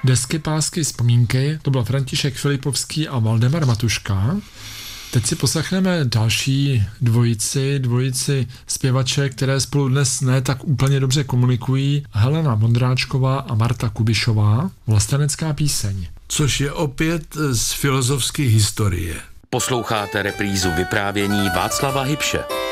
Desky, pásky, vzpomínky, to byl František Filipovský a Valdemar Matuška. Teď si poslechneme další dvojici zpěvaček, které spolu dnes ne tak úplně dobře komunikují. Helena Vondráčková a Marta Kubišová, Vlastenecká píseň. Což je opět z filozofské historie. Posloucháte reprízu vyprávění Václava Hybše.